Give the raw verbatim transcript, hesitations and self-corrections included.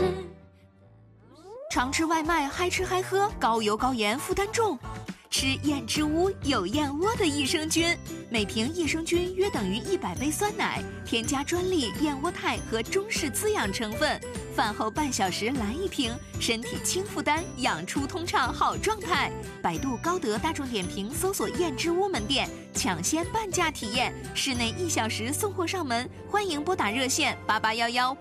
常吃外卖，嗨吃嗨喝，高油高盐，负担重。吃燕之屋有燕窝的益生菌，每瓶益生菌约等于一百杯酸奶，添加专利燕窝肽和中式滋养成分。饭后半小时来一瓶，身体轻负担，养出通畅好状态。百度、高德、大众点评搜索燕之屋门店，抢先半价体验，室内一小时送货上门。欢迎拨打热线八八幺幺